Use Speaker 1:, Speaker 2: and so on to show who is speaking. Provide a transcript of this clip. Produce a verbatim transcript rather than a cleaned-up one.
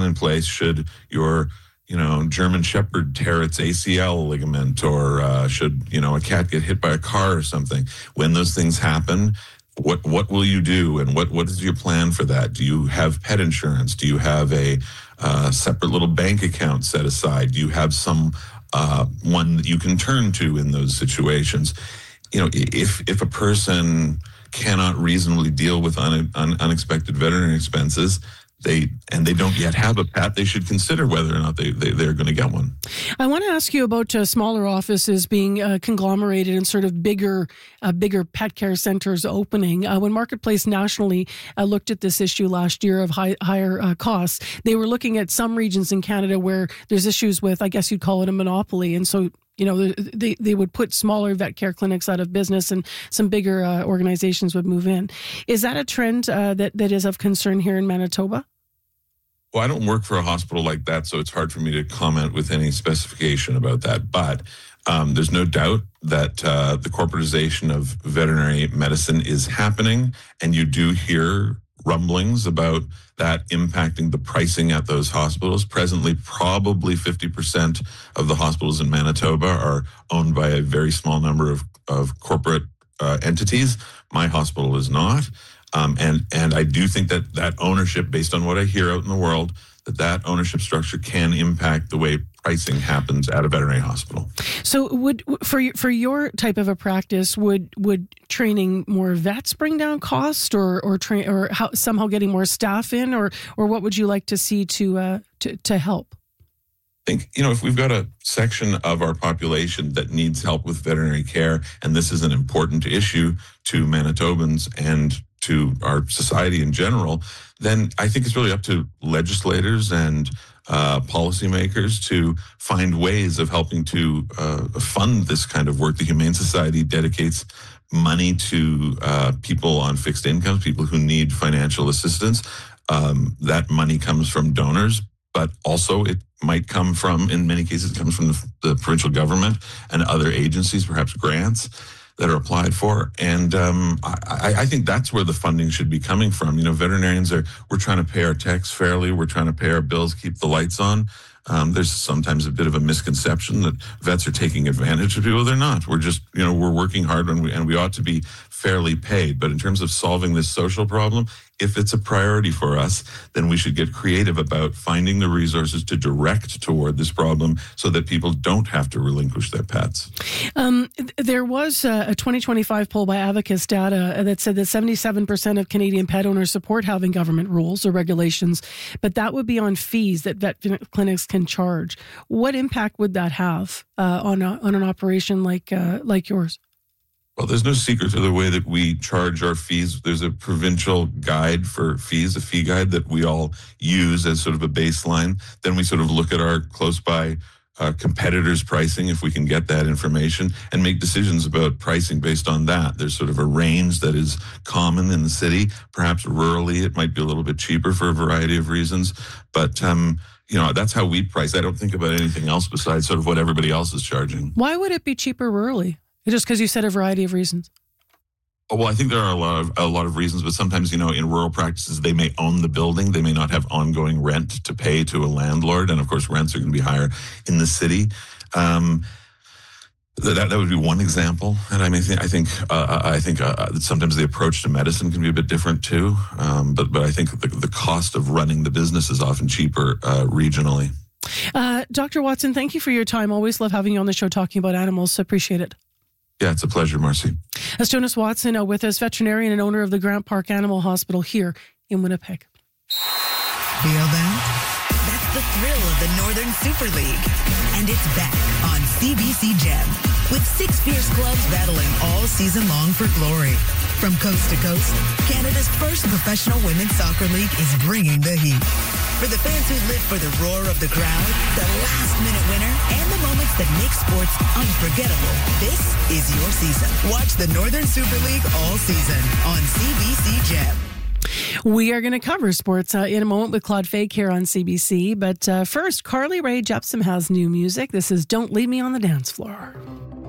Speaker 1: in place should your, you know, German Shepherd tear its A C L ligament, or uh, should, you know, a cat get hit by a car or something. When those things happen, what what will you do, and what what is your plan for that? Do you have pet insurance? Do you have a uh, separate little bank account set aside? Do you have some uh, one that you can turn to in those situations? You know, if if a person cannot reasonably deal with un, un, unexpected veterinary expenses, they and they don't yet have a pet, they should consider whether or not they, they, they're going to get one.
Speaker 2: I want to ask you about uh, smaller offices being uh, conglomerated and sort of bigger uh, bigger pet care centers opening. Uh, when Marketplace nationally uh, looked at this issue last year of high, higher uh, costs, they were looking at some regions in Canada where there's issues with, I guess you'd call it a monopoly, and so you know, they, they would put smaller vet care clinics out of business and some bigger uh, organizations would move in. Is that a trend uh, that, that is of concern here in Manitoba?
Speaker 1: Well, I don't work for a hospital like that, so it's hard for me to comment with any specification about that. But um, there's no doubt that uh, the corporatization of veterinary medicine is happening, and you do hear rumblings about that impacting the pricing at those hospitals. Presently, probably fifty percent of the hospitals in Manitoba are owned by a very small number of, of corporate uh, entities. My hospital is not. Um, and, and I do think that that ownership, based on what I hear out in the world, that that ownership structure can impact the way pricing happens at a veterinary hospital.
Speaker 2: So would for for your type of a practice, would would training more vets bring down cost, or or train or how, somehow getting more staff in, or or what would you like to see to uh, to to help?
Speaker 1: I think, you know, if we've got a section of our population that needs help with veterinary care, and this is an important issue to Manitobans and to our society in general, then I think it's really up to legislators and uh, policymakers to find ways of helping to uh, fund this kind of work. The Humane Society dedicates money to uh, people on fixed incomes, people who need financial assistance. Um, that money comes from donors, but also it might come from, in many cases, it comes from the, the provincial government and other agencies, perhaps grants that are applied for. And um, I, I think that's where the funding should be coming from. You know, veterinarians are, we're trying to pay our tax fairly. We're trying to pay our bills, keep the lights on. Um, there's sometimes a bit of a misconception that vets are taking advantage of people. They're not. We're just, you know, we're working hard and we, and we ought to be fairly paid. But in terms of solving this social problem, if it's a priority for us, then we should get creative about finding the resources to direct toward this problem so that people don't have to relinquish their pets.
Speaker 2: Um, there was a twenty twenty-five poll by Avacus Data that said that seventy-seven percent of Canadian pet owners support having government rules or regulations, but that would be on fees that vet clinics can charge. What impact would that have uh, on a, on an operation like uh, like yours?
Speaker 1: Well, there's no secret to the way that we charge our fees. There's a provincial guide for fees, a fee guide that we all use as sort of a baseline. Then we sort of look at our close by uh, competitors' pricing, if we can get that information, and make decisions about pricing based on that. There's sort of a range that is common in the city. Perhaps rurally, it might be a little bit cheaper for a variety of reasons. But, um, you know, that's how we price. I don't think about anything else besides sort of what everybody else is charging.
Speaker 2: Why would it be cheaper rurally? Just because you said a variety of reasons.
Speaker 1: Oh, well, I think there are a lot of a lot of reasons, but sometimes, you know, in rural practices, they may own the building. They may not have ongoing rent to pay to a landlord. And of course, rents are going to be higher in the city. Um, that, that would be one example. And I mean, I think uh, I think uh, sometimes the approach to medicine can be a bit different too. Um, but but I think the, the cost of running the business is often cheaper uh, regionally.
Speaker 2: Uh, Doctor Watson, thank you for your time. Always love having you on the show talking about animals. So appreciate it.
Speaker 1: Yeah, it's a pleasure, Marcy.
Speaker 2: That's Jonas Watson uh, with us, veterinarian and owner of the Grant Park Animal Hospital here in Winnipeg.
Speaker 3: Feel that? That's the thrill of the Northern Super League. And it's back on C B C Gem with six fierce clubs battling all season long for glory. From coast to coast, Canada's first professional women's soccer league is bringing the heat. For the fans who live for the roar of the crowd, the last-minute winner, and the moments that make sports unforgettable, this is your season. Watch the Northern Super League all season on C B C Gem.
Speaker 2: We are going to cover sports uh, in a moment with Claude Fake here on C B C. But uh, first, Carly Rae Jepsen has new music. This is Don't Leave Me on the Dance Floor.